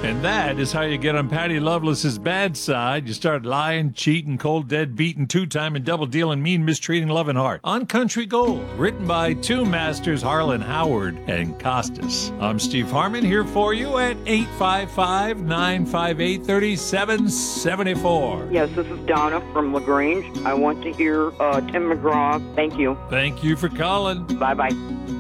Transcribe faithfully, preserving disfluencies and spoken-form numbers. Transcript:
And that is how you get on Patty Loveless's bad side. You start lying, cheating, cold, dead, beating, two-timing, double-dealing, mean, mistreating, loving heart. On Country Gold, written by two masters, Harlan Howard and Costas. I'm Steve Harmon, here for you at eight five five, nine five eight, three seven seven four. Yes, this is Donna from LaGrange. I want to hear uh, Tim McGraw. Thank you. Thank you for calling. Bye-bye.